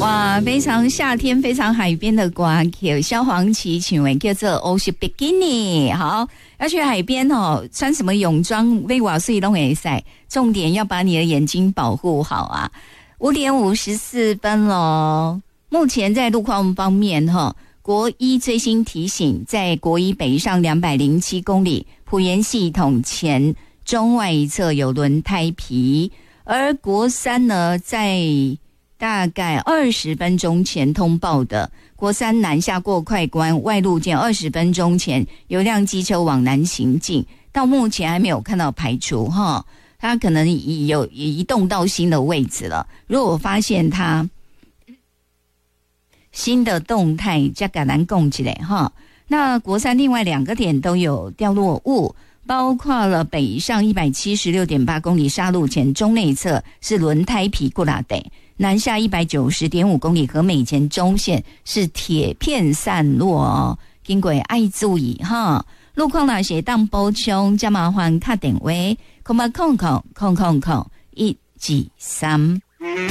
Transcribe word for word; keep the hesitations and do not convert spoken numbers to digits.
哇，非常夏天，非常海边的歌曲，萧煌奇请问叫做《Ocean Bikini》。好，要去海边哦，穿什么泳装、威瓦碎都可晒，重点要把你的眼睛保护好啊！五点五十四分喽。目前在路况方面哈，国一最新提醒，在国一北上两百零七公里，埔盐系统前中外一侧有轮胎皮，而国三呢，在大概二十分钟前通报的国三南下过快关外路线，二十分钟前有辆机车往南行进，到目前还没有看到排除哈，它可能已有移动到新的位置了。如果我发现它新的动态，再给咱讲起来哈。那国三另外两个点都有掉落物，包括了北上 一百七十六点八 公里沙路前中内侧是轮胎皮固拉得，南下 一百九十点五 公里和美前中线是铁片散落哦，经过爱注意哈。路况那些当补充，加麻烦打电话，空八空空空空空一二三。